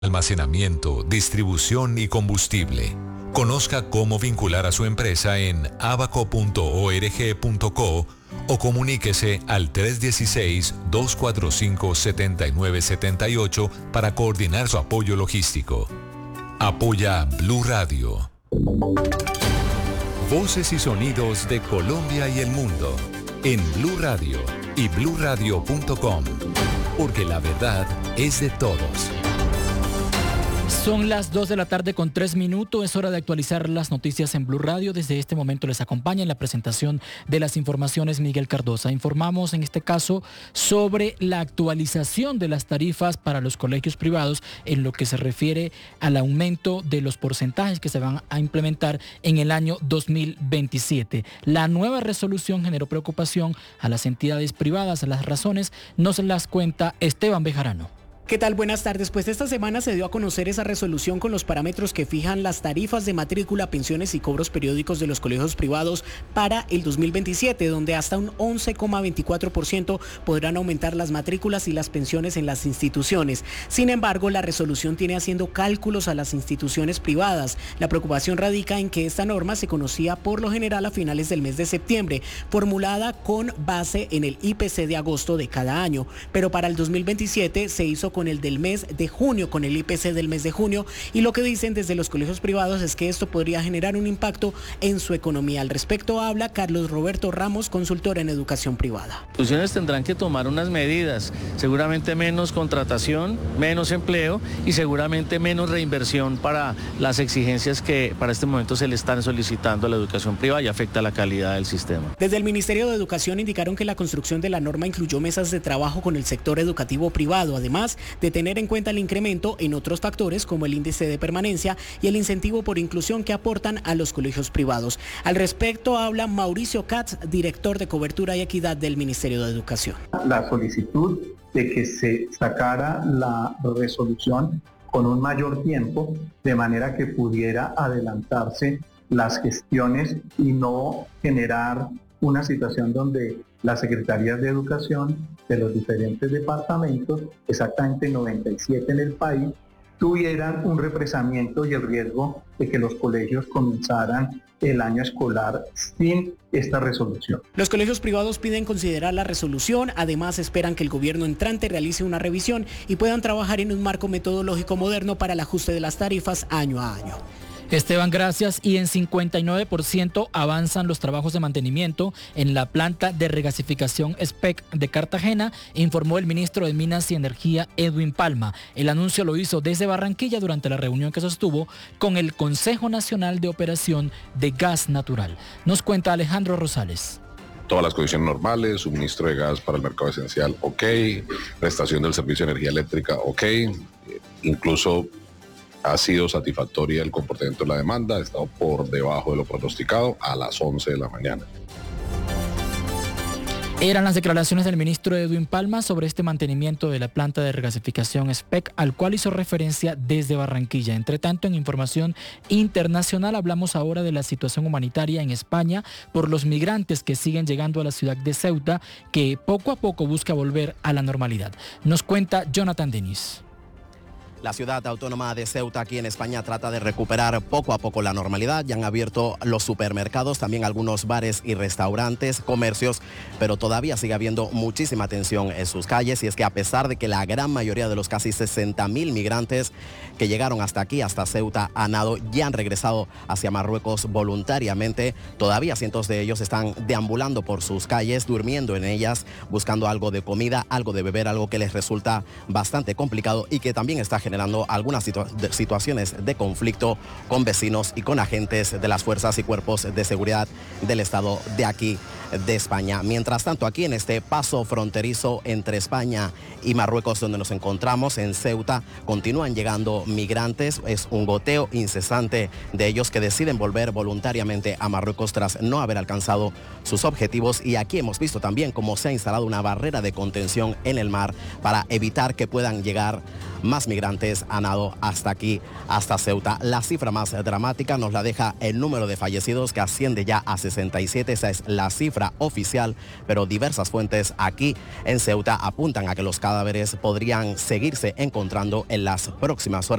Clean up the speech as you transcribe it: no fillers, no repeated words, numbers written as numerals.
almacenamiento, distribución y combustible. Conozca cómo vincular a su empresa en abaco.org.co o comuníquese al 316-245-7978 para coordinar su apoyo logístico. Apoya Blue Radio. Voces y sonidos de Colombia y el mundo en Blue Radio y bluradio.com, porque la verdad es de todos. Son las 2 de la tarde con 3 minutos. Es hora de actualizar las noticias en Blue Radio. Desde este momento les acompaña en la presentación de las informaciones Miguel Cardosa. Informamos en este caso sobre la actualización de las tarifas para los colegios privados en lo que se refiere al aumento de los porcentajes que se van a implementar en el año 2027. La nueva resolución generó preocupación a las entidades privadas. Las razones nos las cuenta Esteban Bejarano. ¿Qué tal? Buenas tardes. Pues esta semana se dio a conocer esa resolución con los parámetros que fijan las tarifas de matrícula, pensiones y cobros periódicos de los colegios privados para el 2027, donde hasta un 11,24% podrán aumentar las matrículas y las pensiones en las instituciones. Sin embargo, la resolución tiene haciendo cálculos a las instituciones privadas. La preocupación radica en que esta norma se conocía por lo general a finales del mes de septiembre, formulada con base en el IPC de agosto de cada año, pero para el 2027 se hizo con el del mes de junio, con el IPC del mes de junio, y lo que dicen desde los colegios privados es que esto podría generar un impacto en su economía. Al respecto habla Carlos Roberto Ramos, consultor en educación privada. Las instituciones tendrán que tomar unas medidas, seguramente menos contratación, menos empleo y seguramente menos reinversión para las exigencias que para este momento se le están solicitando a la educación privada y afecta la calidad del sistema. Desde el Ministerio de Educación indicaron que la construcción de la norma incluyó mesas de trabajo con el sector educativo privado, además de tener en cuenta el incremento en otros factores como el índice de permanencia y el incentivo por inclusión que aportan a los colegios privados. Al respecto habla Mauricio Katz, director de cobertura y equidad del Ministerio de Educación. La solicitud de que se sacara la resolución con un mayor tiempo, de manera que pudiera adelantarse las gestiones y no generar una situación donde las secretarías de educación de los diferentes departamentos, exactamente 97 en el país, tuvieran un represamiento y el riesgo de que los colegios comenzaran el año escolar sin esta resolución. Los colegios privados piden considerar la resolución, además esperan que el gobierno entrante realice una revisión y puedan trabajar en un marco metodológico moderno para el ajuste de las tarifas año a año. Esteban, gracias. Y en 59% avanzan los trabajos de mantenimiento en la planta de regasificación SPEC de Cartagena, informó el ministro de Minas y Energía, Edwin Palma. El anuncio lo hizo desde Barranquilla durante la reunión que sostuvo con el Consejo Nacional de Operación de Gas Natural. Nos cuenta Alejandro Rosales. Todas las condiciones normales, suministro de gas para el mercado esencial, ok, prestación del servicio de energía eléctrica, ok, incluso ha sido satisfactoria el comportamiento de la demanda, ha estado por debajo de lo pronosticado a las 11 de la mañana. Eran las declaraciones del ministro Edwin Palma sobre este mantenimiento de la planta de regasificación SPEC, al cual hizo referencia desde Barranquilla. Entre tanto, en información internacional hablamos ahora de la situación humanitaria en España por los migrantes que siguen llegando a la ciudad de Ceuta, que poco a poco busca volver a la normalidad. Nos cuenta Jonathan Denis. La ciudad autónoma de Ceuta, aquí en España, trata de recuperar poco a poco la normalidad. Ya han abierto los supermercados, también algunos bares y restaurantes, comercios, pero todavía sigue habiendo muchísima tensión en sus calles. Y es que a pesar de que la gran mayoría de los casi 60.000 migrantes que llegaron hasta aquí, hasta Ceuta, a nado, ya han regresado hacia Marruecos voluntariamente, todavía cientos de ellos están deambulando por sus calles, durmiendo en ellas, buscando algo de comida, algo de beber, algo que les resulta bastante complicado y que también está generando algunas situaciones de conflicto con vecinos y con agentes de las fuerzas y cuerpos de seguridad del Estado de aquí de España. Mientras tanto, aquí en este paso fronterizo entre España y Marruecos, donde nos encontramos en Ceuta, continúan llegando migrantes. Es un goteo incesante de ellos que deciden volver voluntariamente a Marruecos tras no haber alcanzado sus objetivos. Y aquí hemos visto también cómo se ha instalado una barrera de contención en el mar para evitar que puedan llegar más migrantes sobrevivientes han dado hasta aquí, hasta Ceuta. La cifra más dramática nos la deja el número de fallecidos, que asciende ya a 67. Esa es la cifra oficial, pero diversas fuentes aquí en Ceuta apuntan a que los cadáveres podrían seguirse encontrando en las próximas horas.